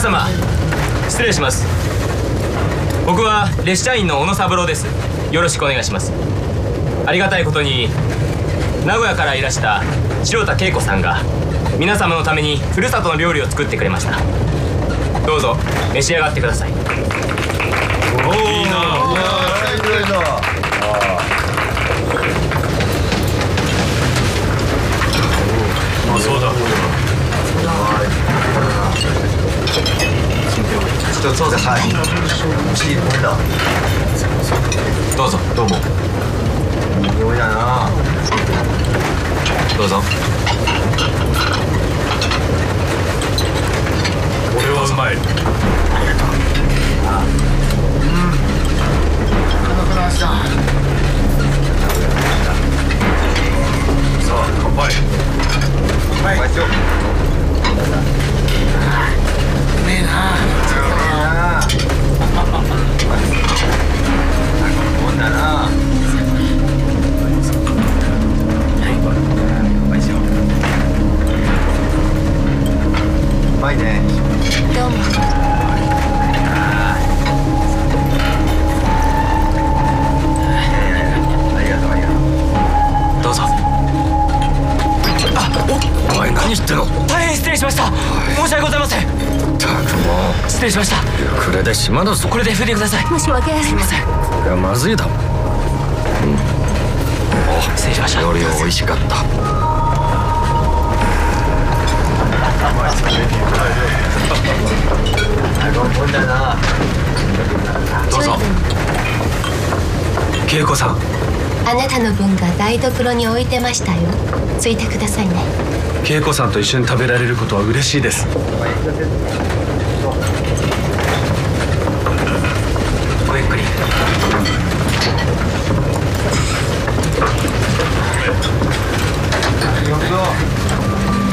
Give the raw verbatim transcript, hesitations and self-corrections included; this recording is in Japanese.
様、失礼します。僕は列車員の小野三郎です。よろしくお願いします。ありがたいことに名古屋からいらした白田恵子さんが皆様のためにふるさとの料理を作ってくれました。どうぞ召し上がってください。 おお、いいな。うわー、最高だ。あ、そうだ。 ちょっとそうだ、はい。お尻込んだ。 どうぞ。 どうも。いい匂いだな。 どうぞ。 これはうまい。 ありがとう。ああ。うん。甘くなった。 さあ、乾杯。 乾杯しよう。うめえな。こんだな。うまいね。 どうも。 ありがとう、ありがとう。 どうぞ。あ、 お前何言ってんの。 大変失礼しました。申し訳ございません。 ったくもう。 失礼しました。 これで島だぞ。 これで拭いてください。 申し訳ありません。 これはまずいだろ。うん。 お、失礼しました。 料理は美味しかった。 こんだな。 どうぞ。恵子さん。 あなたの分が台所に置いてましたよ。ついてくださいね。 恵子さんと一緒に食べられることは嬉しいです。 はい。